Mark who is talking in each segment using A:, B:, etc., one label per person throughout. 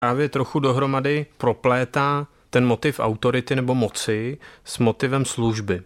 A: právě trochu dohromady proplétá ten motiv autority nebo moci s motivem služby.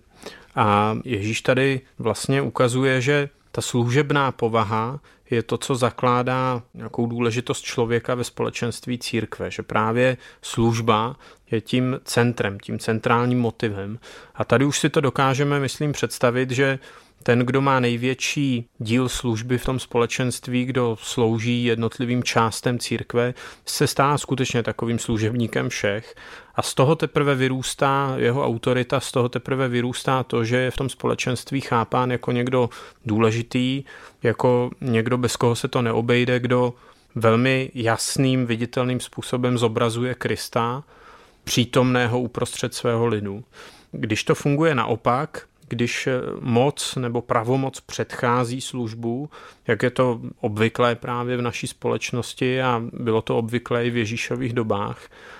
A: A Ježíš tady vlastně ukazuje, že ta služebná povaha je to, co zakládá nějakou důležitost člověka ve společenství církve, že právě služba je tím centrem, tím centrálním motivem. A tady už si to dokážeme, myslím, představit, že ten, kdo má největší díl služby v tom společenství, kdo slouží jednotlivým částem církve, se stává skutečně takovým služebníkem všech. A z toho teprve vyrůstá jeho autorita, z toho teprve vyrůstá to, že je v tom společenství chápán jako někdo důležitý, jako někdo, bez koho se to neobejde, kdo velmi jasným, viditelným způsobem zobrazuje Krista, přítomného uprostřed svého lidu. Když to funguje naopak, když moc nebo pravomoc předchází službu, jak je to obvyklé právě v naší společnosti a bylo to obvyklé i v Ježíšových dobách,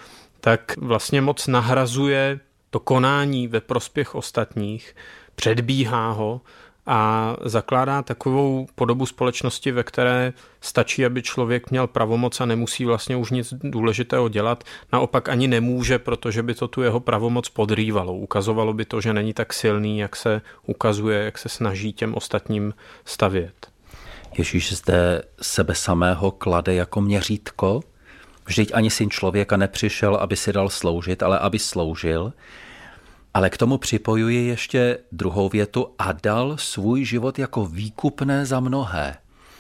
A: tak vlastně moc nahrazuje to konání ve prospěch ostatních, předbíhá ho a zakládá takovou podobu společnosti, ve které stačí, aby člověk měl pravomoc a nemusí vlastně už nic důležitého dělat. Naopak ani nemůže, protože by to tu jeho pravomoc podrývalo. Ukazovalo by to, že není tak silný, jak se ukazuje, jak se snaží těm ostatním stavět.
B: Ježíš zde sebe samého klade jako měřítko. Vždyť ani syn člověka nepřišel, aby si dal sloužit, ale aby sloužil. Ale k tomu připojuji ještě druhou větu a dal svůj život jako výkupné za mnohé.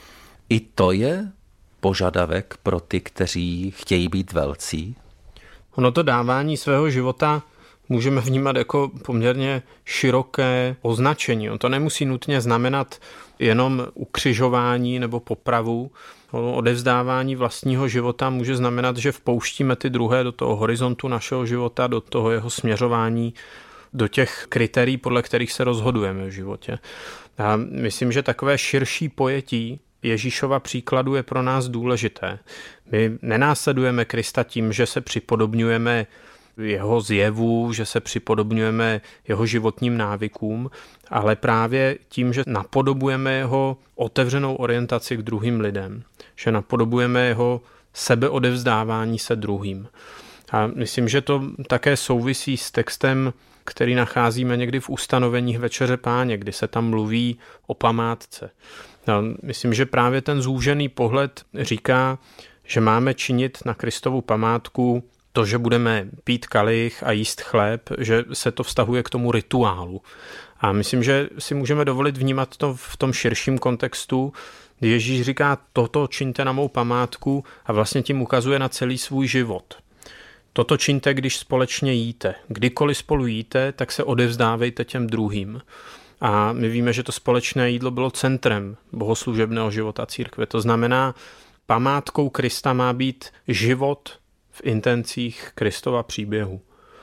B: I to je požadavek pro ty, kteří chtějí být velcí?
A: Ono to dávání svého života můžeme vnímat jako poměrně široké označení. On to nemusí nutně znamenat jenom ukřižování nebo popravu. Odevzdávání vlastního života může znamenat, že vpouštíme ty druhé do toho horizontu našeho života, do toho jeho směřování, do těch kritérií, podle kterých se rozhodujeme v životě. A myslím, že takové širší pojetí Ježíšova příkladu je pro nás důležité. My nenásledujeme Krista tím, že se připodobňujeme jeho zjevu, že se připodobňujeme jeho životním návykům, ale právě tím, že napodobujeme jeho otevřenou orientaci k druhým lidem, že napodobujeme jeho sebeodevzdávání se druhým. A myslím, že to také souvisí s textem, který nacházíme někdy v ustanoveních Večeře Páně, kdy se tam mluví o památce. No, myslím, že právě ten zúžený pohled říká, že máme činit na Kristovu památku to, že budeme pít kalich a jíst chléb, že se to vztahuje k tomu rituálu. A myslím, že si můžeme dovolit vnímat to v tom širším kontextu. Ježíš říká, toto čiňte na mou památku a vlastně tím ukazuje na celý svůj život. Toto čiňte, když společně jíte. Kdykoliv spolu jíte, tak se odevzdávejte těm druhým. A my víme, že to společné jídlo bylo centrem bohoslužebného života církve. To znamená, památkou Krista má být život v intencích Kristova příběhu.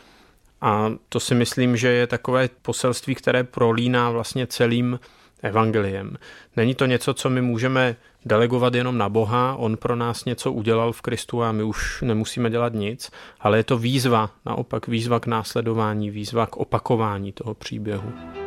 A: A to si myslím, že je takové poselství, které prolíná vlastně celým evangeliem. Není to něco, co my můžeme delegovat jenom na Boha, on pro nás něco udělal v Kristu a my už nemusíme dělat nic, ale je to výzva, naopak výzva k následování, výzva k opakování toho příběhu.